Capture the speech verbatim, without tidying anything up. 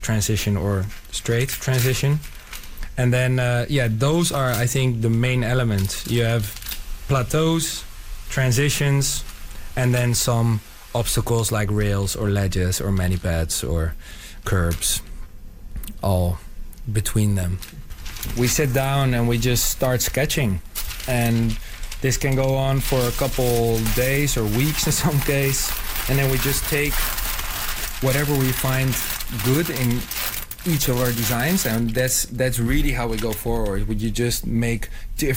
transition or straight transition. And then, uh, yeah, those are, I think, the main elements. You have plateaus, transitions, and then some obstacles like rails or ledges or mani-pads or curbs, all between them. We sit down and we just start sketching. And this can go on for a couple days or weeks in some case. And then we just take whatever we find good in each of our designs, and that's that's really how we go forward. Would you just make different